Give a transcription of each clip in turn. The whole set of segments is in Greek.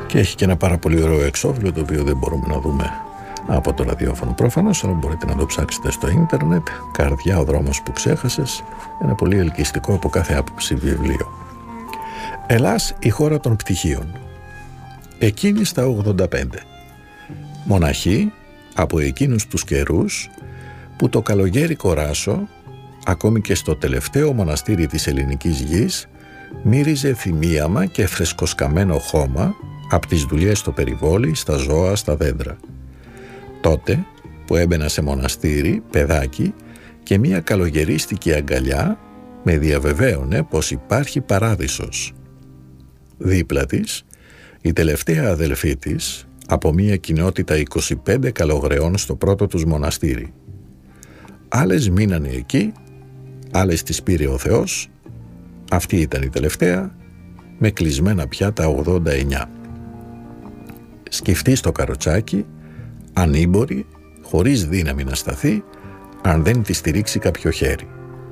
Και έχει και ένα πάρα πολύ ωραίο εξώφυλλο, το οποίο δεν μπορούμε να δούμε από το ραδιόφωνο προφανώς, αλλά μπορείτε να το ψάξετε στο ίντερνετ. «Καρδιά, ο δρόμος που ξέχασες», ένα πολύ ελκυστικό από κάθε άποψη βιβλίο. Ελλάς, η χώρα των πτυχίων. Εκείνη στα 85. Μοναχή από εκείνους τους καιρούς που το καλογέρικο ράσο, ακόμη και στο τελευταίο μοναστήρι της ελληνικής γης, μύριζε θυμίαμα και φρεσκοσκαμμένο χώμα από τις δουλειές στο περιβόλι, στα ζώα, στα δέντρα. Τότε που έμπαινα σε μοναστήρι, παιδάκι, και μία καλογερίστικη αγκαλιά με διαβεβαίωνε πως υπάρχει παράδεισος. Δίπλα της, η τελευταία αδελφή της, από μία κοινότητα 25 καλογρεών στο πρώτο τους μοναστήρι. Άλλες μείνανε εκεί, άλλες τις πήρε ο Θεός, αυτή ήταν η τελευταία, με κλεισμένα πια τα 89. Σκυφτή στο καροτσάκι, ανήμπορη, χωρίς δύναμη να σταθεί, αν δεν τη στηρίξει κάποιο χέρι.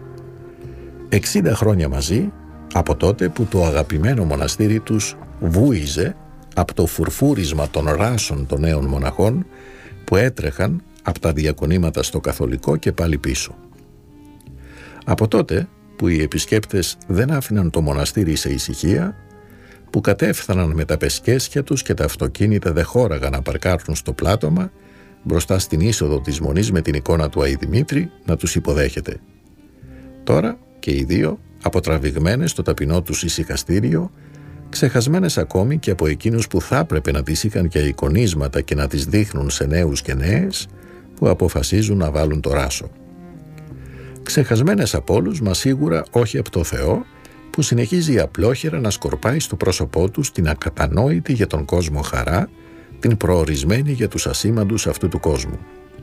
60 χρόνια μαζί, από τότε που το αγαπημένο μοναστήρι τους βούιζε από το φουρφούρισμα των ράσων των νέων μοναχών που έτρεχαν από τα διακονήματα στο καθολικό και πάλι πίσω. Από τότε που οι επισκέπτες δεν άφηναν το μοναστήρι σε ησυχία, που κατέφθαναν με τα πεσκέσια τους και τα αυτοκίνητα δεν χώραγαν να παρκάρουν στο πλάτωμα μπροστά στην είσοδο της μονής με την εικόνα του Αϊ Δημήτρη να τους υποδέχεται. Τώρα και οι δύο, αποτραβηγμένες στο ταπεινό τους ησυχαστήριο, ξεχασμένες ακόμη και από εκείνους που θα έπρεπε να τις είχαν για εικονίσματα και να τις δείχνουν σε νέους και νέες που αποφασίζουν να βάλουν το ράσο. Ξεχασμένες από όλους, μα σίγουρα όχι από το Θεό, που συνεχίζει απλόχερα να σκορπάει στο πρόσωπό τους την ακατανόητη για τον κόσμο χαρά, την προορισμένη για τους ασήμαντους αυτού του κόσμου.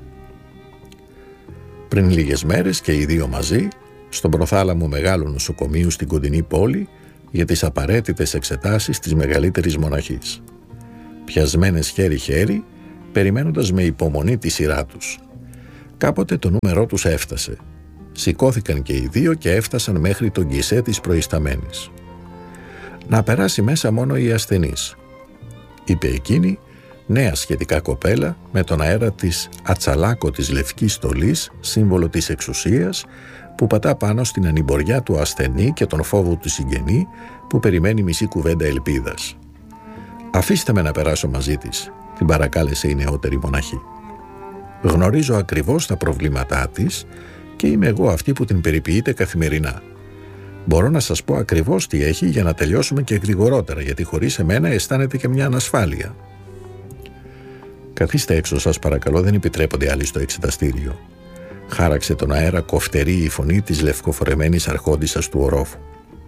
Πριν λίγες μέρες και οι δύο μαζί, στον προθάλαμο μεγάλου νοσοκομείου στην κοντινή πόλη, για τις απαραίτητες εξετάσεις της μεγαλύτερης μοναχής. Πιασμένες χέρι-χέρι, περιμένοντας με υπομονή τη σειρά τους. Κάποτε το νούμερό τους έφτασε. Σηκώθηκαν και οι δύο και έφτασαν μέχρι τον γκισέ της προϊσταμένης. «Να περάσει μέσα μόνο η ασθενής», είπε εκείνη, νέα σχετικά κοπέλα, με τον αέρα της ατσαλάκο της λευκής στολής, σύμβολο της εξουσίας, που πατά πάνω στην ανημποριά του ασθενή και τον φόβο του συγγενή που περιμένει μισή κουβέντα ελπίδας. «Αφήστε με να περάσω μαζί της», την παρακάλεσε η νεότερη μοναχή. «Γνωρίζω ακριβώς τα προβλήματά της και είμαι εγώ αυτή που την περιποιείται καθημερινά. Μπορώ να σας πω ακριβώς τι έχει για να τελειώσουμε και γρηγορότερα, γιατί χωρίς εμένα αισθάνεται και μια ανασφάλεια». «Καθίστε έξω σας παρακαλώ, δεν επιτρέπονται άλλοι στο εξεταστήριο», χάραξε τον αέρα κοφτερή η φωνή της λευκοφορεμένης αρχόντισσας του ορόφου.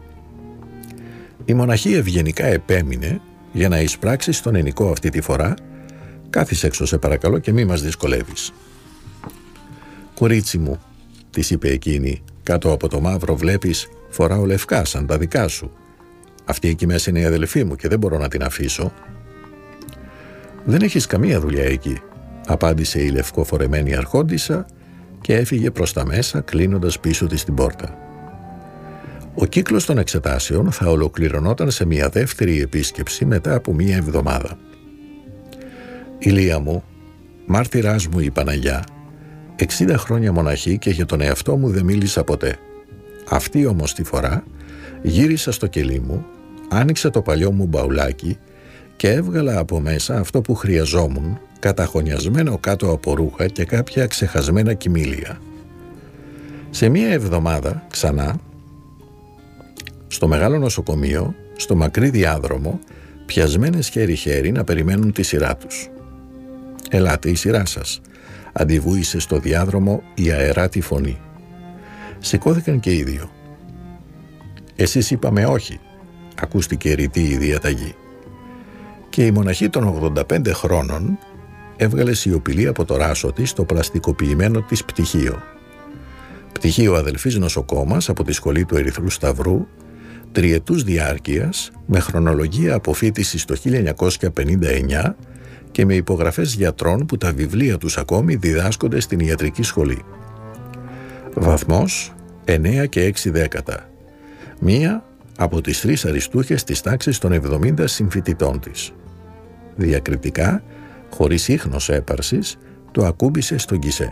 Η μοναχή ευγενικά επέμεινε για να εισπράξει στον ενικό αυτή τη φορά. «Κάθισε έξω σε παρακαλώ και μη μας δυσκολεύεις». «Κορίτσι μου», της είπε εκείνη, «κάτω από το μαύρο βλέπεις φοράω λευκά σαν τα δικά σου. Αυτή εκεί μέσα είναι η αδελφή μου και δεν μπορώ να την αφήσω». «Δεν έχεις καμία δουλειά εκεί», απάντησε η λευκοφορεμένη αρχόντισσα και έφυγε προς τα μέσα, κλείνοντας πίσω της την πόρτα. Ο κύκλος των εξετάσεων θα ολοκληρωνόταν σε μια δεύτερη επίσκεψη μετά από μια εβδομάδα. «Ηλία μου, μάρτυράς μου η Παναγιά, 60 χρόνια μοναχή και για τον εαυτό μου δεν μίλησα ποτέ. Αυτή όμως τη φορά γύρισα στο κελί μου, άνοιξα το παλιό μου μπαουλάκι και έβγαλα από μέσα αυτό που χρειαζόμουν, καταχωνιασμένο κάτω από ρούχα και κάποια ξεχασμένα κοιμήλια. Σε μία εβδομάδα ξανά, στο μεγάλο νοσοκομείο, στο μακρύ διάδρομο, πιασμένες χέρι-χέρι να περιμένουν τη σειρά τους. «Ελάτε, η σειρά σας», αντιβούησε στο διάδρομο η αεράτη φωνή. Σηκώθηκαν και οι δύο. «Εσείς είπαμε όχι», ακούστηκε ρητή η διαταγή. Και η μοναχή των 85 χρόνων έβγαλε σιωπηλή από το ράσο της το πλαστικοποιημένο της πτυχίο. Πτυχίο αδελφής νοσοκόμας από τη σχολή του Ερυθρού Σταυρού, τριετούς διάρκειας, με χρονολογία αποφοίτησης το 1959 και με υπογραφές γιατρών που τα βιβλία τους ακόμη διδάσκονται στην ιατρική σχολή. Βαθμός 9 και 6 δέκατα. Μία από τις 3 αριστούχες της τάξης των 70 συμφοιτητών της. Διακριτικά, χωρίς ίχνος έπαρσης, το ακούμπησε στον κισέ.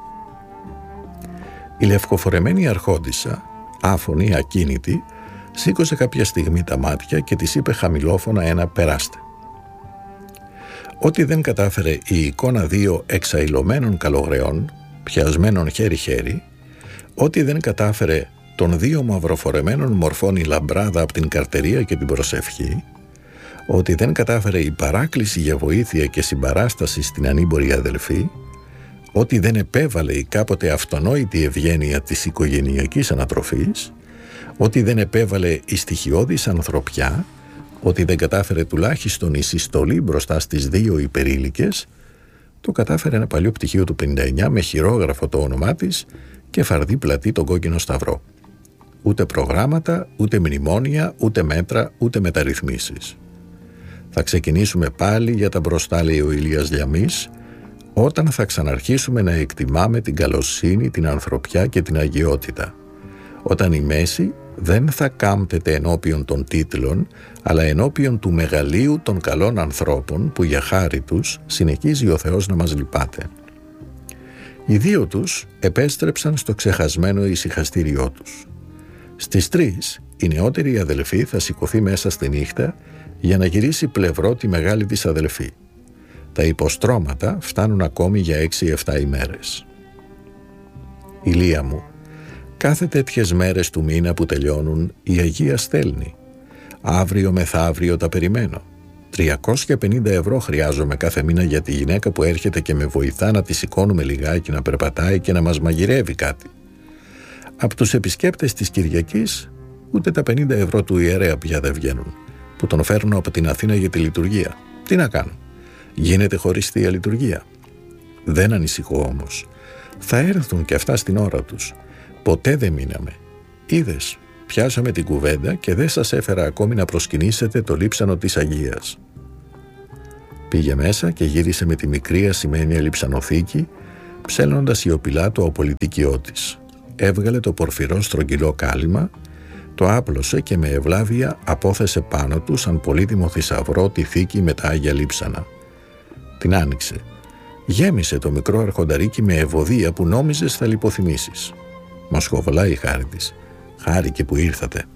Η λευκοφορεμένη αρχόντισσα, άφωνη, ακίνητη, σήκωσε κάποια στιγμή τα μάτια και της είπε χαμηλόφωνα ένα «περάστε». Ό,τι δεν κατάφερε η εικόνα δύο εξαϊλωμένων καλογραιών, πιασμένων χέρι-χέρι, ό,τι δεν κατάφερε των δύο μαυροφορεμένων μορφών η λαμπράδα από την καρτερία και την προσευχή, ότι δεν κατάφερε η παράκληση για βοήθεια και συμπαράσταση στην ανήμπορη αδελφή, ότι δεν επέβαλε η κάποτε αυτονόητη ευγένεια της οικογενειακής ανατροφής, ότι δεν επέβαλε η στοιχειώδης ανθρωπιά, ότι δεν κατάφερε τουλάχιστον η συστολή μπροστά στις δύο υπερήλικες, το κατάφερε ένα παλιό πτυχίο του 59 με χειρόγραφο το όνομά της και φαρδί πλατή τον κόκκινο σταυρό. Ούτε προγράμματα, ούτε μνημόνια, ούτε μέτρα, ούτε μεταρρυθμίσεις. Θα ξεκινήσουμε πάλι για τα μπροστά, λέει ο Ηλίας Λιαμής, όταν θα ξαναρχίσουμε να εκτιμάμε την καλοσύνη, την ανθρωπιά και την αγιότητα. Όταν η μέση δεν θα κάμπτεται ενώπιον των τίτλων, αλλά ενώπιον του μεγαλείου των καλών ανθρώπων που για χάρη τους συνεχίζει ο Θεός να μας λυπάται. Οι δύο τους επέστρεψαν στο ξεχασμένο ησυχαστήριό τους. Στις 3 η νεότερη αδελφή θα σηκωθεί μέσα στη νύχτα για να γυρίσει πλευρό τη μεγάλη της αδελφή. Τα υποστρώματα φτάνουν ακόμη για 6-7 ημέρες. Ηλία μου, κάθε τέτοιες μέρες του μήνα που τελειώνουν η Αγία στέλνει. Αύριο μεθαύριο τα περιμένω. 350 ευρώ χρειάζομαι κάθε μήνα για τη γυναίκα που έρχεται και με βοηθά να τη σηκώνουμε λιγάκι, να περπατάει και να μας μαγειρεύει κάτι. Από τους επισκέπτες της Κυριακής ούτε τα 50 ευρώ του ιερέα πια δεν βγαίνουν, που τον φέρνω από την Αθήνα για τη λειτουργία. Τι να κάνω, γίνεται χωρίς θεία λειτουργία. Δεν ανησυχώ όμως. Θα έρθουν και αυτά στην ώρα τους. Ποτέ δεν μείναμε. Είδες, πιάσαμε την κουβέντα και δεν σας έφερα ακόμη να προσκυνήσετε το λείψανο της Αγίας. Πήγε μέσα και γύρισε με τη μικρή ασημένια λειψανοθήκη, ψέλνοντας σιωπηλά το απολυτικιό της. Έβγαλε το πορφυρό στρογγυλό κάλυμα, το άπλωσε και με ευλάβεια απόθεσε πάνω του σαν πολύτιμο θησαυρό τη θήκη με τα Άγια λείψανα. Την άνοιξε. Γέμισε το μικρό αρχονταρίκι με ευωδία που νόμιζες θα λιποθυμήσεις. Μα σχοβολάει η χάρη της. Χάρηκε που ήρθατε.